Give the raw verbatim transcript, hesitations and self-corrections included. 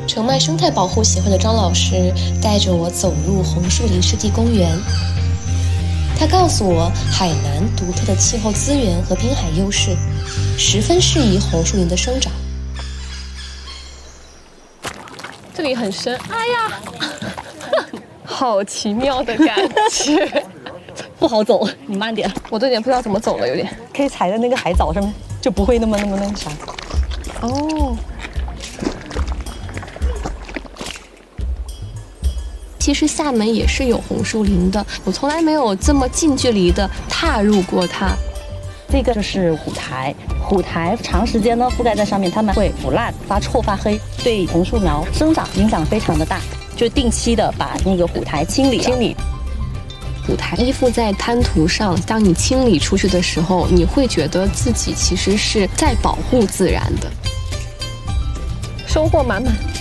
澄迈生态保护协会的张老师带着我走入红树林湿地公园。他告诉我，海南独特的气候资源和滨海优势，十分适宜红树林的生长。这里很深，哎呀，好奇妙的感觉。 不好走，你慢点。 我这点不知道怎么走了，有点。 可以踩在那个海藻上面，就不会那么那么那个啥。 哦。其实厦门也是有红树林的，我从来没有这么近距离的踏入过它。 这个就是虎苔，虎苔长时间呢覆盖在上面，它们会腐烂、发臭、发黑，对红树苗生长影响非常的大。就定期的把那个虎苔清理清理。虎苔依附在滩涂上，当你清理出去的时候，你会觉得自己其实是在保护自然的， 收获满满。